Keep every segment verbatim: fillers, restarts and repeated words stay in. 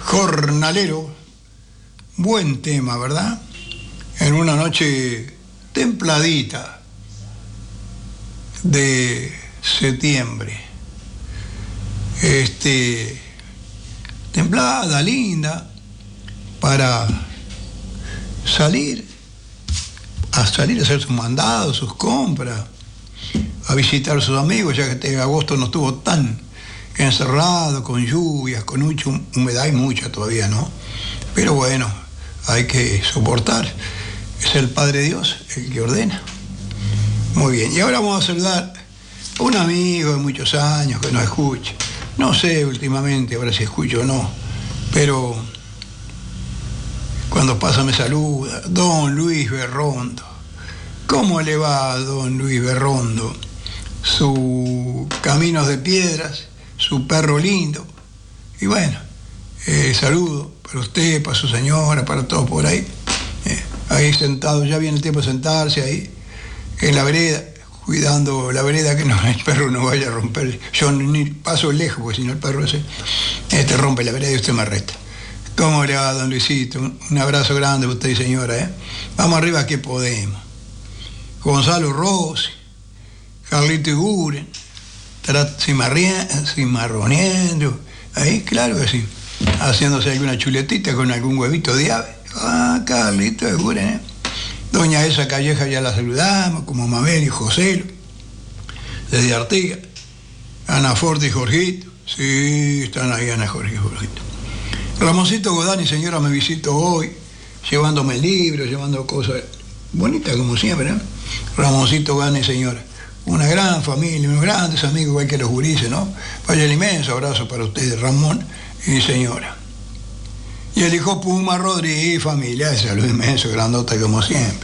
Jornalero, buen tema, ¿verdad? En una noche templadita de septiembre. Este, templada, linda, para salir, a salir a hacer sus mandados, sus compras, a visitar a sus amigos, ya que este agosto no estuvo tan encerrado, con lluvias, con mucha humedad y mucha todavía, ¿no? Pero bueno, hay que soportar. Es el Padre Dios el que ordena. Muy bien, y ahora vamos a saludar a un amigo de muchos años que nos escucha. No sé últimamente ahora si escucho o no, pero cuando pasa me saluda. Don Luis Berrondo. ¿Cómo le va a don Luis Berrondo? Su Caminos de Piedras, su perro lindo. Y bueno, eh, saludo para usted, para su señora, para todos por ahí. Eh, ahí sentado, ya viene el tiempo de sentarse ahí, en la vereda, cuidando la vereda, que no, el perro no vaya a romper. Yo ni paso lejos, porque si no el perro ese este rompe la vereda y usted me resta. ¿Cómo le va, don Luisito? Un abrazo grande para usted y señora, ¿eh? Vamos arriba que podemos. Gonzalo Rossi, Carlito Iguren, cimarroneando, ahí, claro que sí, haciéndose alguna chuletita con algún huevito de ave. Ah, Carlito Iguren, ¿eh? Doña Esa Calleja ya la saludamos, como Mabel y José, desde Artigas. Ana Forte y Jorgito, sí, están ahí Ana Jorge y Jorgito. Ramoncito Godani, señora, me visito hoy, llevándome libros, llevando cosas bonitas como siempre, ¿no? Ramoncito Godani, señora. Una gran familia, unos grandes amigos, igual que los gurises, ¿no? Vaya el inmenso abrazo para ustedes, Ramón y señora. Y el hijo Puma Rodríguez, familia, ese saludo inmenso, grandota como siempre.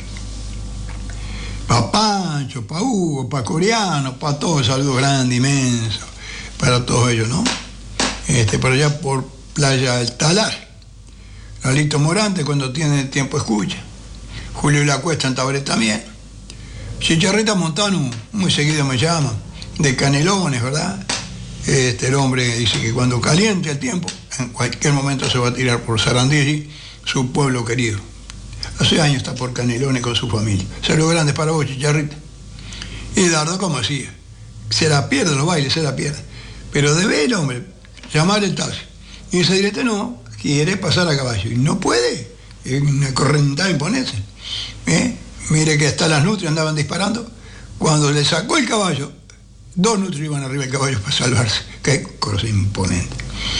Pa' Pancho, pa' Hugo, pa' Coreano, pa' todos, saludo grande, inmenso, para todos ellos, ¿no? Este, por allá por Playa del Talar. Lalito Morante, cuando tiene tiempo, escucha. Julio La Cuesta en Tabaré también. Chicharrita Montano, muy seguido me llama, de Canelones, ¿verdad? Este, el hombre dice que cuando caliente el tiempo, en cualquier momento se va a tirar por Sarandí, su pueblo querido. Hace años está por Canelones con su familia. Saludos grandes para vos, Chicharrita. Y Dardo, como decía, se la pierde los bailes, se la pierde. Pero debe el hombre llamar el taxi. Y ese directo no, quiere pasar a caballo. Y no puede, es una correntada imponerse. ¿Eh? Mire que hasta las nutrias andaban disparando. Cuando le sacó el caballo, dos nutrias iban arriba del caballo para salvarse. Qué cosa imponente.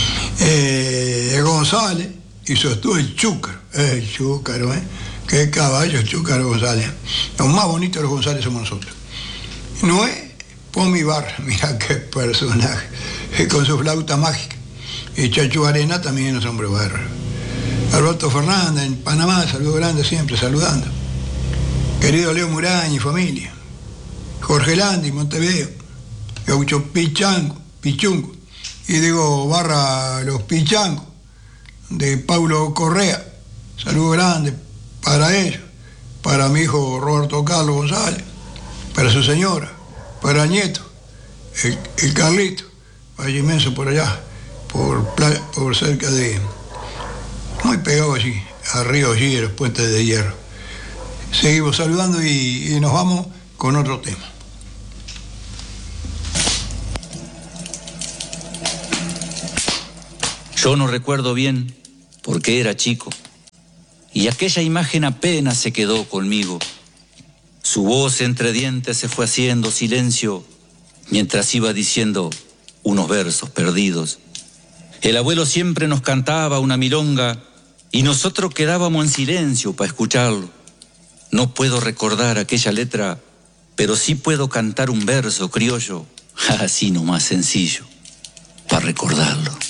Eh, González hizo esto el chúcaro. El chúcaro, ¿eh? Qué caballo chúcaro González. Los más bonitos de los González somos nosotros. Noé Pomi Barra, mira qué personaje. Con su flauta mágica. Y Chacho Arena también es un hombre bárbaro. Alberto Fernández en Panamá, saludo grande siempre, saludando. Querido Leo Muraña y familia. Jorge Landi, Montevideo. Gaucho Pichango, Pichungo. Y digo, Barra Los Pichangos, de Paulo Correa. Saludo grande para ellos. Para mi hijo Roberto Carlos González. Para su señora. Para el nieto. El, el Carlito. Valle inmenso por allá. Por, por cerca de, muy pegado allí, a Río Allí, los puentes de hierro. Seguimos saludando y, y nos vamos con otro tema. Yo no recuerdo bien porque era chico y aquella imagen apenas se quedó conmigo. Su voz entre dientes se fue haciendo silencio mientras iba diciendo unos versos perdidos. El abuelo siempre nos cantaba una milonga y nosotros quedábamos en silencio para escucharlo. No puedo recordar aquella letra, pero sí puedo cantar un verso criollo, así nomás sencillo, para recordarlo.